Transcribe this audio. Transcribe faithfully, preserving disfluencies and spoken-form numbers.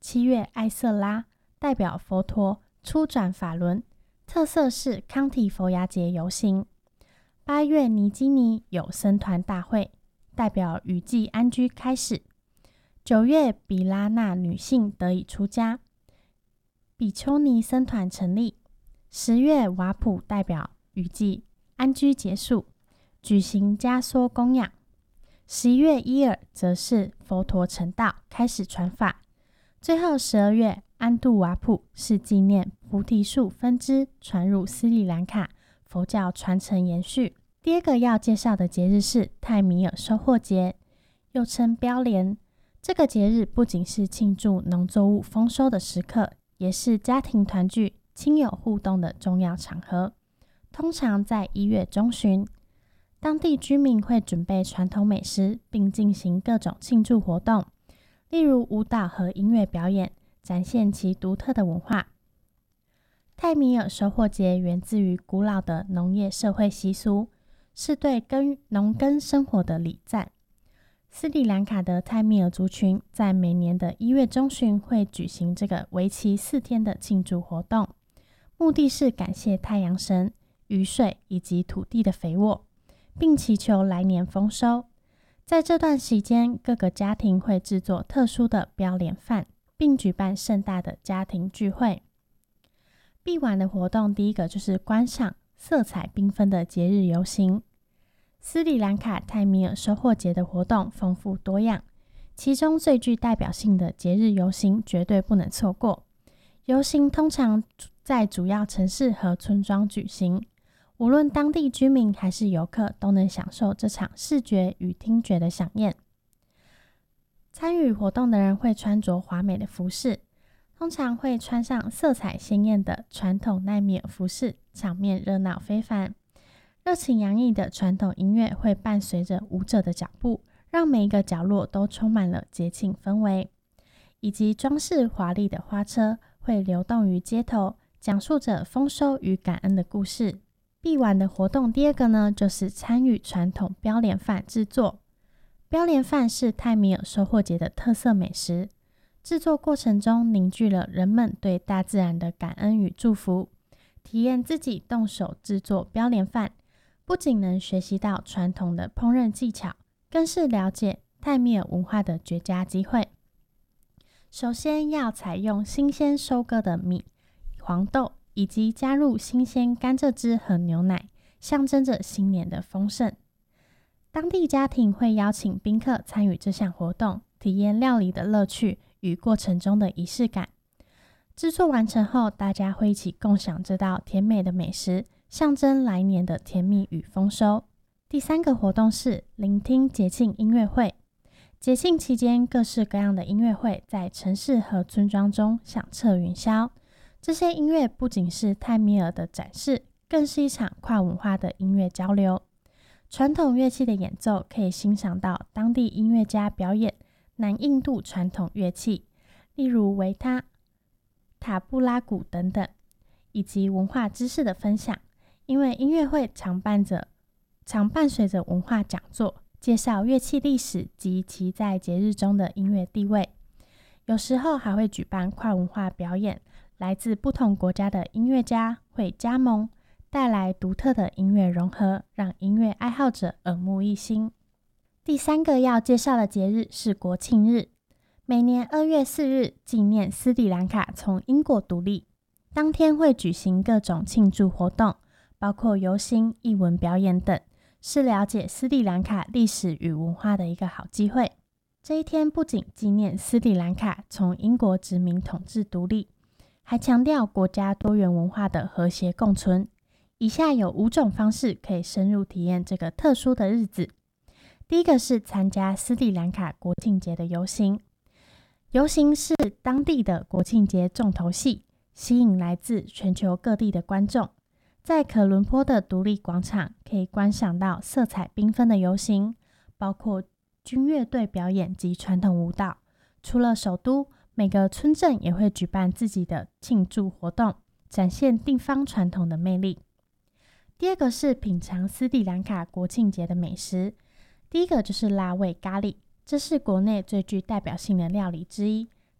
七月艾瑟拉，代表佛陀初转法轮，特色是康提佛牙节游行。八月尼基尼有僧团大会，代表雨季安居开始。九月比拉那女性得以出家，比丘尼僧团成立。十月瓦普代表雨季安居结束，举行加梭供养。十一月伊尔则是佛陀成道，开始传法。最后十二月安杜瓦普是纪念菩提树分支传入斯里兰卡，佛教传承延续。第二个要介绍的节日是泰米尔收获节，又称标莲。这个节日不仅是庆祝农作物丰收的时刻，也是家庭团聚、亲友互动的重要场合。通常在一月中旬，当地居民会准备传统美食，并进行各种庆祝活动，例如舞蹈和音乐表演，展现其独特的文化。泰米尔收获节源自于古老的农业社会习俗，是对耕农耕生活的礼赞。斯里兰卡的泰米尔族群在每年的一月中旬会举行这个为期四天的庆祝活动，目的是感谢太阳神、雨水以及土地的肥沃，并祈求来年丰收。在这段期间，各个家庭会制作特殊的标莲饭，并举办盛大的家庭聚会。必玩的活动第一个就是观赏色彩缤纷的节日游行。斯里兰卡泰米尔收获节的活动丰富多样，其中最具代表性的节日游行绝对不能错过。游行通常在主要城市和村庄举行，无论当地居民还是游客都能享受这场视觉与听觉的飨宴。参与活动的人会穿着华美的服饰，通常会穿上色彩鲜艳的传统奈米尔服饰，场面热闹非凡。热情洋溢的传统音乐会伴随着舞者的脚步，让每一个角落都充满了节庆氛围，以及装饰华丽的花车会流动于街头，讲述着丰收与感恩的故事。必玩的活动第二个呢，就是参与传统标莲饭制作。标莲饭是泰米尔收获节的特色美食，制作过程中凝聚了人们对大自然的感恩与祝福。体验自己动手制作标莲饭，不仅能学习到传统的烹饪技巧，更是了解泰米尔文化的绝佳机会。首先要采用新鲜收割的米、黄豆，以及加入新鲜甘蔗汁和牛奶，象征着新年的丰盛。当地家庭会邀请宾客参与这项活动，体验料理的乐趣与过程中的仪式感。制作完成后，大家会一起共享这道甜美的美食，象征来年的甜蜜与丰收。第三个活动是聆听节庆音乐会。节庆期间，各式各样的音乐会在城市和村庄中响彻云霄。这些音乐不仅是泰米尔的展示，更是一场跨文化的音乐交流。传统乐器的演奏可以欣赏到当地音乐家表演南印度传统乐器，例如维他、塔布拉鼓等等，以及文化知识的分享。因为音乐会常伴着常伴随着文化讲座，介绍乐器历史及其在节日中的音乐地位。有时候还会举办跨文化表演，来自不同国家的音乐家会加盟，带来独特的音乐融合，让音乐爱好者耳目一新。第三个要介绍的节日是国庆日，每年二月四日纪念斯里兰卡从英国独立，当天会举行各种庆祝活动，包括游行、艺文表演等，是了解斯里兰卡历史与文化的一个好机会。这一天不仅纪念斯里兰卡从英国殖民统治独立，还强调国家多元文化的和谐共存。以下有五种方式可以深入体验这个特殊的日子。第一个是参加斯里兰卡国庆节的游行。游行是当地的国庆节重头戏，吸引来自全球各地的观众。在可伦坡的独立广场可以观赏到色彩缤纷的游行，包括军乐队表演及传统舞蹈。除了首都，每个村镇也会举办自己的庆祝活动，展现地方传统的魅力。第二个是品尝斯里兰卡国庆节的美食。第一个就是辣味咖喱，这是国内最具代表性的料理之一，